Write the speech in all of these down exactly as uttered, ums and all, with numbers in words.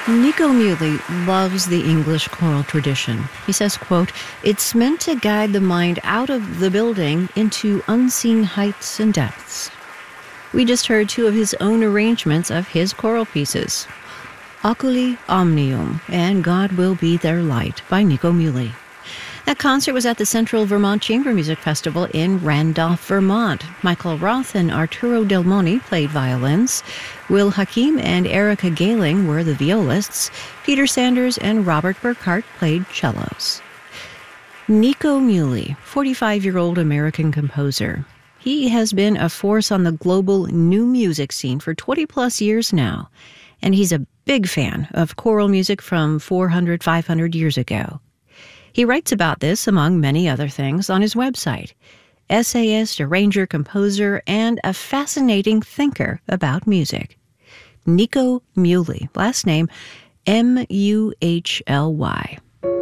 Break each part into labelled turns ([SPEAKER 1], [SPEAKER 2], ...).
[SPEAKER 1] Nico Muhly loves the English choral tradition. He says, quote, "It's meant to guide the mind out of the building into unseen heights and depths." We just heard two of his own arrangements of his choral pieces, Oculi Omnium and God Will Be Their Light by Nico Muhly. That concert was at the Central Vermont Chamber Music Festival in Randolph, Vermont. Michael Roth and Arturo Del Monte played violins. Will Hakim and Erica Galing were the violists. Peter Sanders and Robert Burkhart played cellos. Nico Muhly, forty-five-year-old American composer. He has been a force on the global new music scene for twenty-plus years now, and he's a big fan of choral music from four hundred, five hundred years ago. He writes about this, among many other things, on his website. Essayist, arranger, composer, and a fascinating thinker about music. Nico Muhly, last name M U H L Y.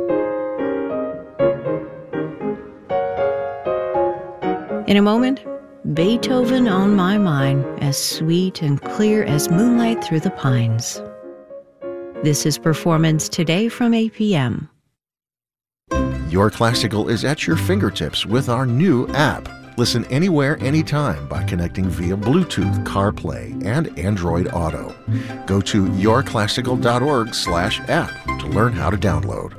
[SPEAKER 1] In a moment, Beethoven on my mind, as sweet and clear as moonlight through the pines. This is Performance Today from A P M.
[SPEAKER 2] Your Classical is at your fingertips with our new app. Listen anywhere, anytime by connecting via Bluetooth, CarPlay, and Android Auto. Go to yourclassical.org slash app to learn how to download.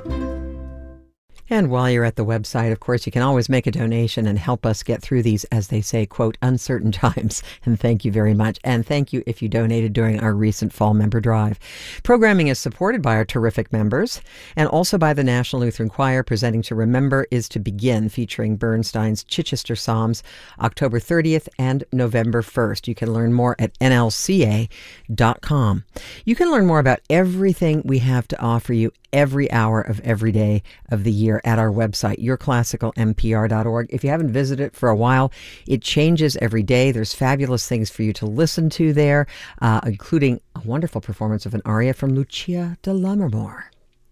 [SPEAKER 3] And while you're at the website, of course, you can always make a donation and help us get through these, as they say, quote, uncertain times. And thank you very much. And thank you if you donated during our recent fall member drive. Programming is supported by our terrific members and also by the National Lutheran Choir, presenting To Remember Is to Begin, featuring Bernstein's Chichester Psalms, October thirtieth and November first. You can learn more at N L C A dot com. You can learn more about everything we have to offer you every hour of every day of the year at our website, your classical m p r dot org. If you haven't visited it for a while, it changes every day. There's fabulous things for you to listen to there, uh, including a wonderful performance of an aria from Lucia de Lammermoor.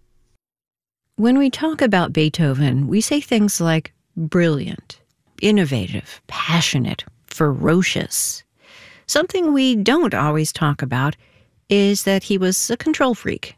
[SPEAKER 1] When we talk about Beethoven, we say things like brilliant, innovative, passionate, ferocious. Something we don't always talk about is that he was a control freak.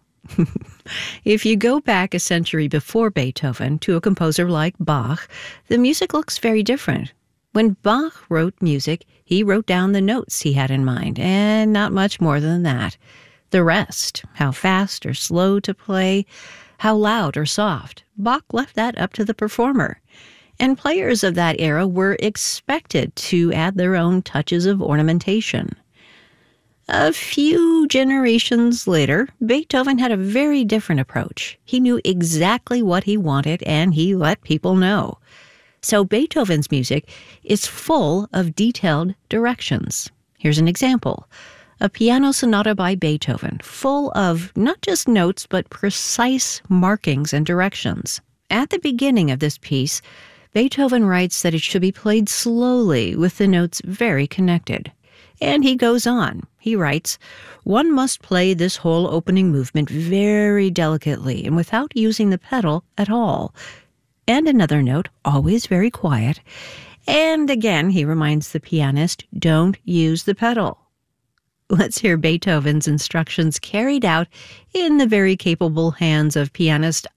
[SPEAKER 1] If you go back a century before Beethoven to a composer like Bach, the music looks very different. When Bach wrote music, he wrote down the notes he had in mind, and not much more than that. The rest, how fast or slow to play, how loud or soft, Bach left that up to the performer. And players of that era were expected to add their own touches of ornamentation. A few generations later, Beethoven had a very different approach. He knew exactly what he wanted, and he let people know. So Beethoven's music is full of detailed directions. Here's an example. A piano sonata by Beethoven, full of not just notes, but precise markings and directions. At the beginning of this piece, Beethoven writes that it should be played slowly, with the notes very connected. And he goes on. He writes, "One must play this whole opening movement very delicately and without using the pedal at all." And another note, always very quiet. And again, he reminds the pianist, don't use the pedal. Let's hear Beethoven's instructions carried out in the very capable hands of pianist